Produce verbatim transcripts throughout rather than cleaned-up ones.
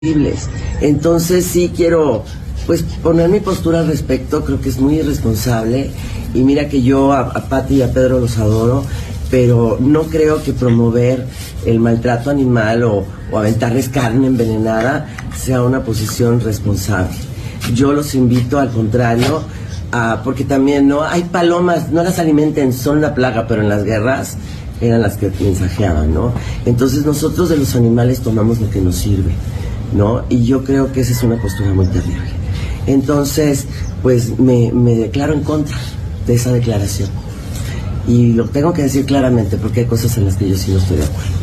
Entonces sí quiero pues poner mi postura al respecto. Creo que es muy irresponsable y mira que yo a, a Pati y a Pedro los adoro, pero no creo que promover el maltrato animal o, o aventarles carne envenenada sea una posición responsable. Yo los invito al contrario, a, porque también no hay palomas, no las alimenten, son una plaga, pero en las guerras eran las que mensajeaban, ¿no? Entonces nosotros de los animales tomamos lo que nos sirve, ¿no? Y yo creo que esa es una postura muy terrible. Entonces, pues me, me declaro en contra de esa declaración. Y lo tengo que decir claramente porque hay cosas en las que yo sí no estoy de acuerdo.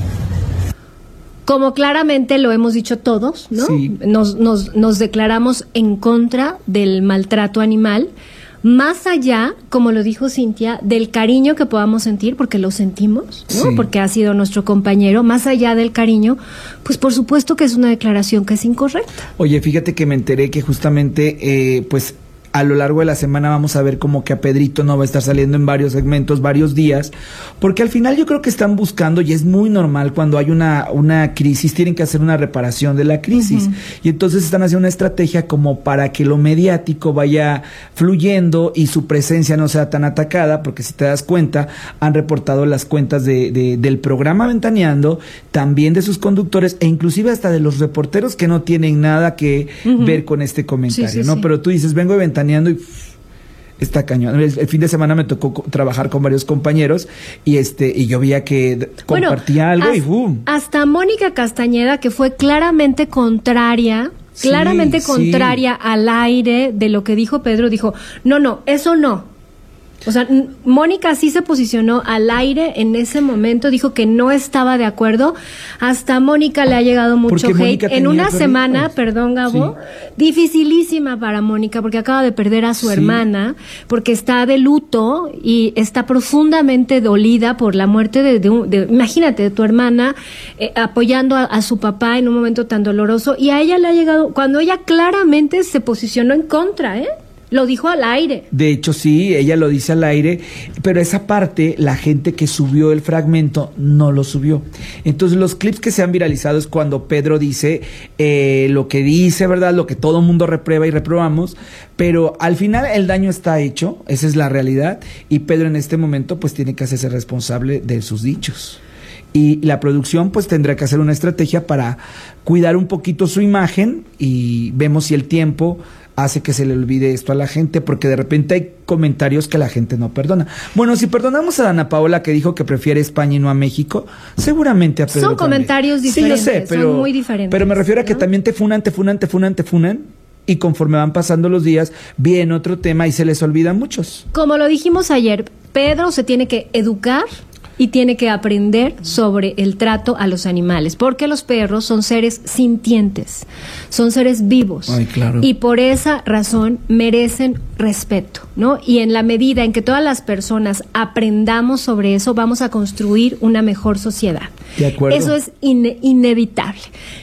Como claramente lo hemos dicho todos, ¿no? Sí. Nos, nos, nos declaramos en contra del maltrato animal, más allá, como lo dijo Cintia, del cariño que podamos sentir, porque lo sentimos, ¿no? Sí. Porque ha sido nuestro compañero, más allá del cariño, pues por supuesto que es una declaración que es incorrecta. Oye, fíjate que me enteré que justamente, eh, pues, a lo largo de la semana vamos a ver como que a Pedrito no va a estar saliendo en varios segmentos, varios días, porque al final yo creo que están buscando, y es muy normal cuando hay una, una crisis, tienen que hacer una reparación de la crisis, uh-huh. y entonces están haciendo una estrategia como para que lo mediático vaya fluyendo y su presencia no sea tan atacada, porque si te das cuenta, han reportado las cuentas de, de, del programa Ventaneando, también de sus conductores, e inclusive hasta de los reporteros que no tienen nada que uh-huh. ver con este comentario, sí, sí, ¿no? Sí. Pero tú dices, vengo de Ventaneando y pff, está cañón. El, el fin de semana me tocó co- trabajar con varios compañeros y este y yo veía que compartía bueno, algo as, y boom. Hasta Mónica Castañeda, que fue claramente contraria, sí, claramente contraria sí. al aire de lo que dijo Pedro, dijo, no, no, eso no. O sea, Mónica sí se posicionó al aire en ese momento, dijo que no estaba de acuerdo. Hasta Mónica le ha llegado mucho hate en una semana, perdón Gabo, sí. dificilísima para Mónica porque acaba de perder a su sí. hermana, porque está de luto y está profundamente dolida por la muerte de, de, de imagínate, de tu hermana eh, apoyando a, a su papá en un momento tan doloroso, y a ella le ha llegado, cuando ella claramente se posicionó en contra, ¿eh? Lo dijo al aire. De hecho, sí, ella lo dice al aire, pero esa parte, la gente que subió el fragmento no lo subió. Entonces, los clips que se han viralizado es cuando Pedro dice eh, lo que dice, ¿verdad? Lo que todo mundo reprueba y reprobamos, pero al final el daño está hecho, esa es la realidad, y Pedro en este momento pues tiene que hacerse responsable de sus dichos. Y la producción pues tendrá que hacer una estrategia para cuidar un poquito su imagen, y vemos si el tiempo hace que se le olvide esto a la gente, porque de repente hay comentarios que la gente no perdona. Bueno, si perdonamos a Dana Paola, que dijo que prefiere España y no a México, seguramente a Pedro Son también. Comentarios diferentes, sí, yo sé, pero, son muy diferentes. Pero me refiero a que ¿no? también te funan, te funan, te funan, te funan, y conforme van pasando los días, viene otro tema y se les olvidan muchos. Como lo dijimos ayer, Pedro se tiene que educar y tiene que aprender sobre el trato a los animales, porque los perros son seres sintientes, son seres vivos. Ay, claro. Y por esa razón merecen respeto, ¿no? Y en la medida en que todas las personas aprendamos sobre eso, vamos a construir una mejor sociedad. De acuerdo. Eso es in- inevitable.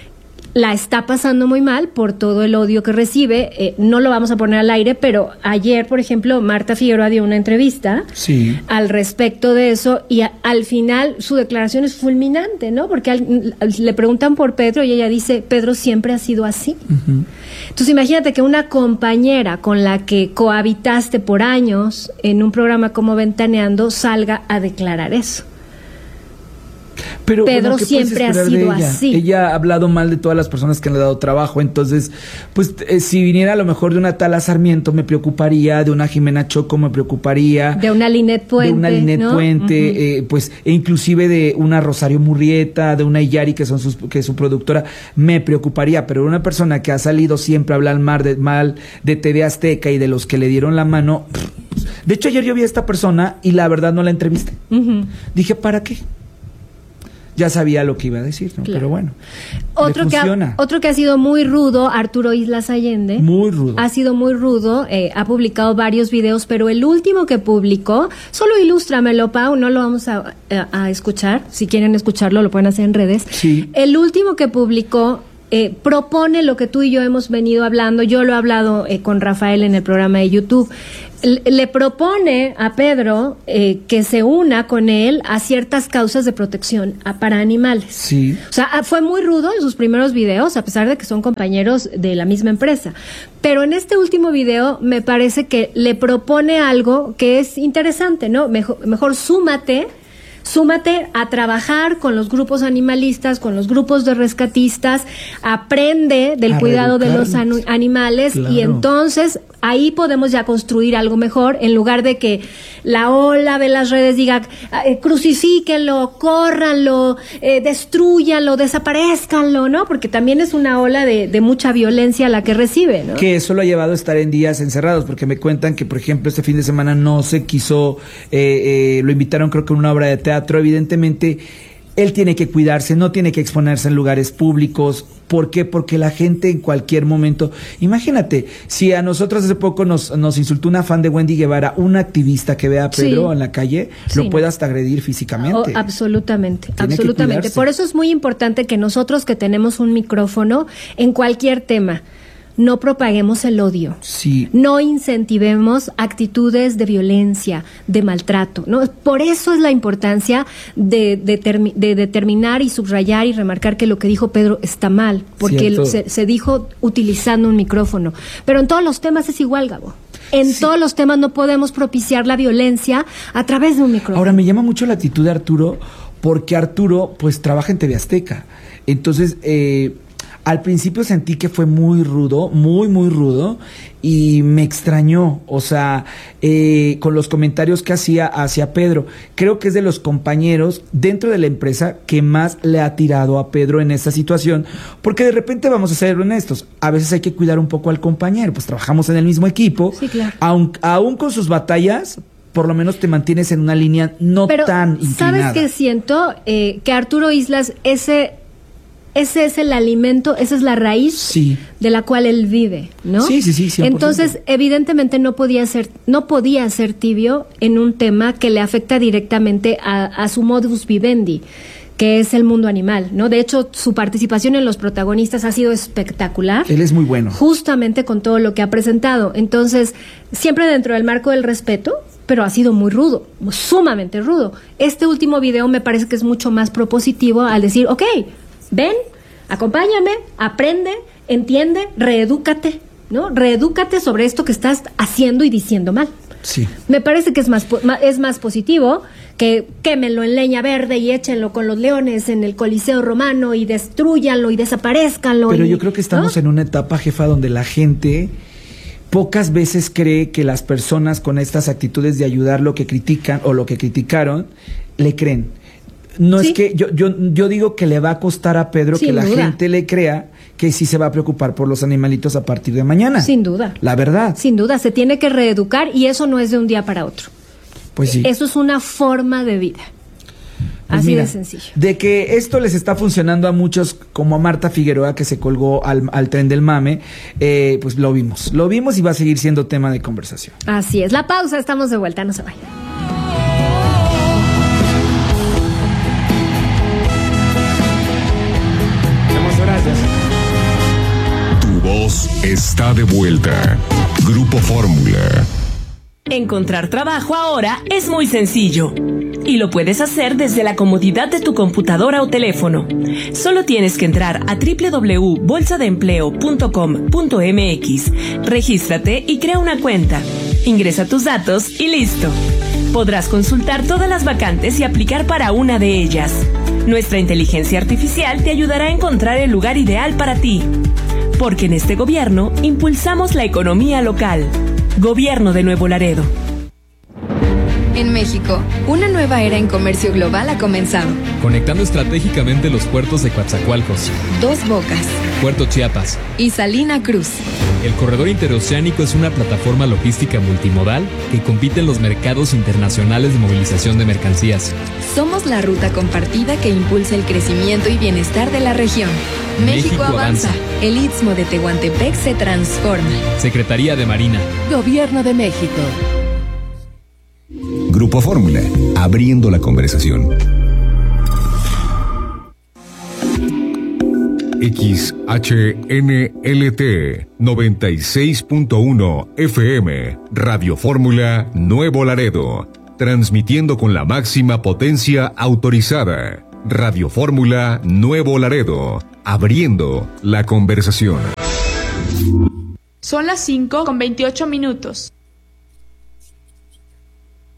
La está pasando muy mal por todo el odio que recibe, eh, no lo vamos a poner al aire, pero ayer, por ejemplo, Marta Figueroa dio una entrevista sí. al respecto de eso, y a, al final su declaración es fulminante, ¿no? Porque al, le preguntan por Pedro y ella dice, Pedro siempre ha sido así. Uh-huh. Entonces imagínate que una compañera con la que cohabitaste por años en un programa como Ventaneando salga a declarar eso. Pero, Pedro bueno, siempre ha sido ella? así. Ella ha hablado mal de todas las personas que le han dado trabajo, entonces, pues, eh, si viniera a lo mejor de una Tala Sarmiento me preocuparía, de una Jimena Choco me preocuparía, de una Linet Puente, de una Linet ¿no? Puente, Uh-huh. eh, pues, e inclusive de una Rosario Murrieta, de una Iyari, que son sus, que es su productora, me preocuparía, pero una persona que ha salido siempre a hablar mal de, mal de T V Azteca y de los que le dieron la mano, pff, de hecho ayer yo vi a esta persona y la verdad no la entrevisté. Uh-huh. Dije, ¿para qué? Ya sabía lo que iba a decir, ¿no? Claro. Pero bueno, otro que, ha, otro que ha sido muy rudo, Arturo Islas Allende. Muy rudo. Ha sido muy rudo, eh, ha publicado varios videos, pero el último que publicó, solo ilústramelo, Pau, no lo vamos a, a, a escuchar. Si quieren escucharlo, lo pueden hacer en redes. Sí. El último que publicó eh, propone lo que tú y yo hemos venido hablando. Yo lo he hablado eh, con Rafael en el programa de YouTube. Le, le propone a Pedro eh, que se una con él a ciertas causas de protección a, para animales. Sí. O sea, fue muy rudo en sus primeros videos, a pesar de que son compañeros de la misma empresa. Pero en este último video me parece que le propone algo que es interesante, ¿no? Mejor, mejor súmate. Súmate a trabajar con los grupos animalistas, con los grupos de rescatistas, aprende del a cuidado de los reeducarnos. anu- animales Claro. y entonces ahí podemos ya construir algo mejor, en lugar de que la ola de las redes diga eh, crucifíquenlo, córranlo, eh, destrúyanlo, desaparezcanlo, ¿no? Porque también es una ola de, de mucha violencia la que recibe, ¿no? Que eso lo ha llevado a estar en días encerrados, porque me cuentan que, por ejemplo, este fin de semana no se quiso, eh, eh, lo invitaron creo que a una obra de teatro. Evidentemente él tiene que cuidarse, no tiene que exponerse en lugares públicos. ¿Por qué? Porque la gente en cualquier momento, imagínate, si a nosotros hace poco nos, nos insultó una fan de Wendy Guevara, una activista que vea a Pedro Sí. en la calle, Sí, lo no. puede hasta agredir físicamente. Oh, absolutamente, Tiene que absolutamente. cuidarse. Por eso es muy importante que nosotros que tenemos un micrófono en cualquier tema, no propaguemos el odio. Sí. No incentivemos actitudes de violencia, de maltrato, ¿no? Por eso es la importancia de, de, termi- de determinar y subrayar y remarcar que lo que dijo Pedro está mal, porque Cierto. él se, se dijo utilizando un micrófono. Pero en todos los temas es igual, Gabo. En Sí. todos los temas no podemos propiciar la violencia a través de un micrófono. Ahora, me llama mucho la actitud de Arturo, porque Arturo, pues, trabaja en T V Azteca. Entonces, eh, al principio sentí que fue muy rudo, muy, muy rudo, y me extrañó, o sea, eh, con los comentarios que hacía hacia Pedro. Creo que es de los compañeros dentro de la empresa que más le ha tirado a Pedro en esta situación, porque de repente, vamos a ser honestos, a veces hay que cuidar un poco al compañero, pues trabajamos en el mismo equipo, Sí, claro. aun, aún con sus batallas, por lo menos te mantienes en una línea no Pero, tan inclinada. ¿sabes qué siento? Eh, que Arturo Islas, ese, ese es el alimento, esa es la raíz Sí. de la cual él vive, ¿no? Sí, sí, sí, cien por ciento. Entonces, evidentemente no podía ser, no podía ser tibio en un tema que le afecta directamente a, a su modus vivendi, que es el mundo animal, ¿no? De hecho, su participación en Los Protagonistas ha sido espectacular. Él es muy bueno. Justamente con todo lo que ha presentado. Entonces, siempre dentro del marco del respeto, pero ha sido muy rudo, sumamente rudo. Este último video me parece que es mucho más propositivo al decir, ok, ven, acompáñame, aprende, entiende, reedúcate, ¿no? Reedúcate sobre esto que estás haciendo y diciendo mal. Sí. Me parece que es más, po- ma- es más positivo que quémenlo en leña verde y échenlo con los leones en el Coliseo Romano y destruyanlo y desaparezcanlo. Pero y- yo creo que estamos ¿no? en una etapa, jefa, donde la gente pocas veces cree que las personas con estas actitudes de ayudar lo que critican o lo que criticaron, le creen. No Sí. es que yo, yo, yo digo que le va a costar a Pedro Sin que la duda. gente le crea que sí se va a preocupar por los animalitos a partir de mañana. Sin duda. La verdad. Sin duda, se tiene que reeducar y eso no es de un día para otro. Pues sí. Eso es una forma de vida. Pues Así mira, de sencillo. De que esto les está funcionando a muchos, como a Marta Figueroa, que se colgó al, al tren del mame, eh, pues lo vimos. Lo vimos y va a seguir siendo tema de conversación. Así es. La pausa, estamos de vuelta, no se vayan. Muchas gracias. Tu voz está de vuelta. Grupo Fórmula. Encontrar trabajo ahora es muy sencillo y lo puedes hacer desde la comodidad de tu computadora o teléfono. Solo tienes que entrar a doble u doble u doble u punto bolsa de empleo punto com punto m x, regístrate y crea una cuenta. Ingresa tus datos y listo. Podrás consultar todas las vacantes y aplicar para una de ellas. Nuestra inteligencia artificial te ayudará a encontrar el lugar ideal para ti. Porque en este gobierno impulsamos la economía local. Gobierno de Nuevo Laredo. En México, una nueva era en comercio global ha comenzado. Conectando estratégicamente los puertos de Coatzacoalcos, Dos Bocas Puerto Chiapas. y Salina Cruz. El corredor interoceánico es una plataforma logística multimodal que compite en los mercados internacionales de movilización de mercancías. Somos la ruta compartida que impulsa el crecimiento y bienestar de la región. México, México avanza. avanza. El Istmo de Tehuantepec se transforma. Secretaría de Marina. Gobierno de México. Grupo Fórmula, abriendo la conversación. X H N L T noventa y seis punto uno F M, Radio Fórmula Nuevo Laredo, transmitiendo con la máxima potencia autorizada. Radio Fórmula Nuevo Laredo, abriendo la conversación. Son las cinco con veintiocho minutos.